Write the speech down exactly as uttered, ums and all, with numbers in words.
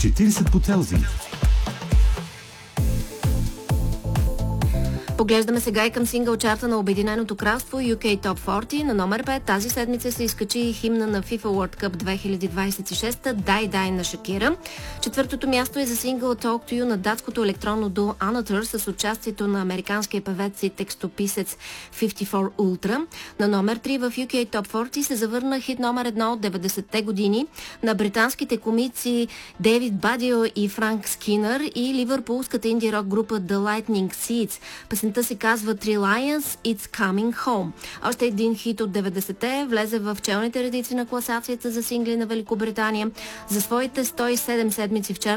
четиридесет по Целзий. Поглеждаме сега и към сингъл чарта на Обединеното кралство Ю Кей Top сорок. На номер пет тази седмица се изкачи химна на FIFA World Cup две хиляди двадесет и шеста Дай Дай на Шакира. Четвъртото място е за сингъл Talk to You на датското електронно дуо Another с участието на американския певец и текстописец петдесет и четири Ultra. На номер три в Ю Кей Top сорок се завърна хит номер едно от деветдесетте години на британските комици Дейвид Бадио и Франк Скинър и ливърпулската инди-рок група The Lightning Seeds. Песента се казва Three Lions, It's Coming Home. Още един хит от деветдесетте влезе в челните редици на класацията за сингли на Великобритания. За своите сто и седем седмици в чарта